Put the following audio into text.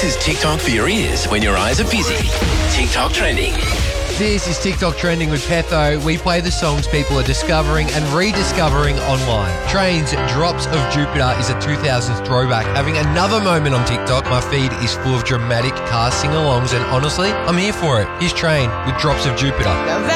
is TikTok for your ears when your eyes are busy. TikTok trending. This is TikTok Trending with Petho. We play the songs people are discovering and rediscovering online. Train's Drops of Jupiter is a 2000s throwback, having another moment on TikTok. My feed is full of dramatic car sing-alongs, and honestly, I'm here for it. Here's Train with Drops of Jupiter.